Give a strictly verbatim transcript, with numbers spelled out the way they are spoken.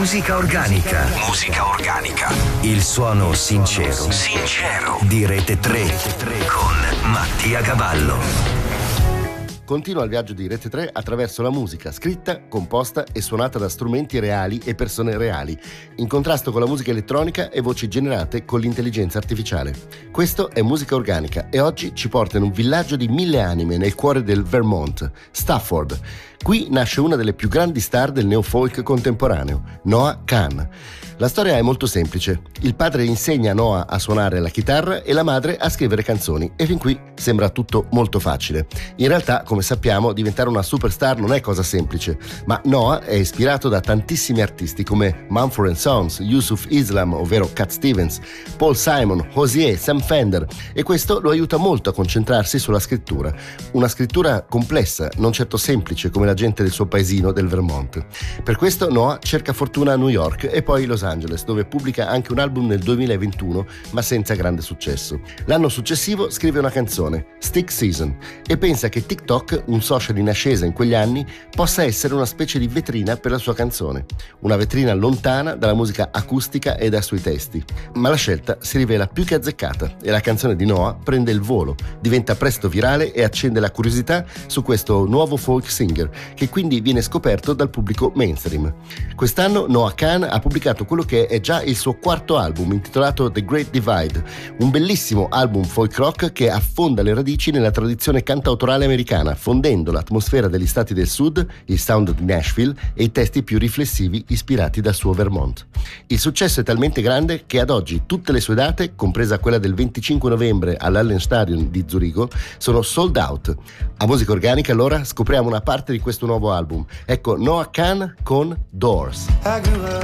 Musica organica. Musica organica. Il suono sincero. Sincero. Di Rete tre con Mattia Cavallo. Continua il viaggio di Rete tre attraverso la musica scritta, composta e suonata da strumenti reali e persone reali, in contrasto con la musica elettronica e voci generate con l'intelligenza artificiale. Questo è Musica Organica e oggi ci porta in un villaggio di mille anime nel cuore del Vermont, Stafford. Qui nasce una delle più grandi star del neofolk contemporaneo, Noah Kahan. La storia è molto semplice. Il padre insegna a Noah a suonare la chitarra e la madre a scrivere canzoni e fin qui sembra tutto molto facile. In realtà, come sappiamo, diventare una superstar non è cosa semplice, ma Noah è ispirato da tantissimi artisti come Mumford and Sons, Yusuf Islam, ovvero Cat Stevens, Paul Simon, Hozier, Sam Fender, e questo lo aiuta molto a concentrarsi sulla scrittura. Una scrittura complessa, non certo semplice come la gente del suo paesino del Vermont. Per questo Noah cerca fortuna a New York e poi Los Angeles, dove pubblica anche un album nel duemilaventuno, ma senza grande successo. L'anno successivo scrive una canzone, Stick Season, e pensa che TikTok, un social in ascesa in quegli anni, possa essere una specie di vetrina per la sua canzone. Una vetrina lontana dalla musica acustica e dai suoi testi. Ma la scelta si rivela più che azzeccata e la canzone di Noah prende il volo, diventa presto virale e accende la curiosità su questo nuovo folk singer, che quindi viene scoperto dal pubblico mainstream. Quest'anno Noah Kahan ha pubblicato quello che è già il suo quarto album, intitolato The Great Divide, un bellissimo album folk rock che affonda le radici nella tradizione cantautorale americana, fondendo l'atmosfera degli stati del sud, il sound di Nashville e i testi più riflessivi ispirati dal suo Vermont. Il successo è talmente grande che ad oggi tutte le sue date, compresa quella del venticinque novembre all'Hallenstadion di Zurigo, sono sold out. A Musica Organica allora scopriamo una parte di questo nuovo album. Ecco Noah Kahan con Doors.